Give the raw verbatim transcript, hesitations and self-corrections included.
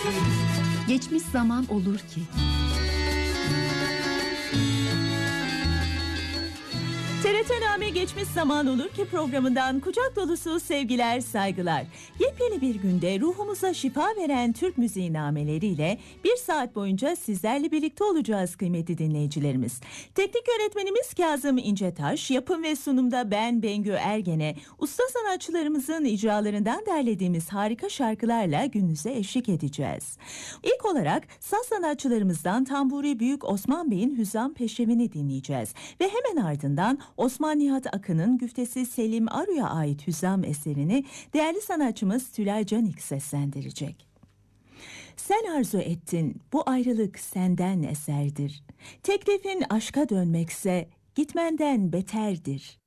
Geçmiş zaman olur ki. T R T-Name Geçmiş Zaman Olur Ki programından kucak dolusu sevgiler, saygılar. Yepyeni bir günde ruhumuza şifa veren Türk müziği nameleriyle bir saat boyunca sizlerle birlikte olacağız kıymetli dinleyicilerimiz. Teknik yönetmenimiz Kazım İncetaş, yapım ve sunumda ben Bengü Ergen'e usta sanatçılarımızın icralarından derlediğimiz harika şarkılarla gününüze eşlik edeceğiz. İlk olarak saz sanatçılarımızdan Tamburi Büyük Osman Bey'in Hüzzam Peşrevini dinleyeceğiz ve hemen ardından Osman Nihat Akın'ın güftesi Selim Arı'ya ait Hüzzam eserini değerli sanatçımız Tülay Canik seslendirecek. Sen arzu ettin, bu ayrılık senden eserdir. Teklifin aşka dönmekse gitmenden beterdir.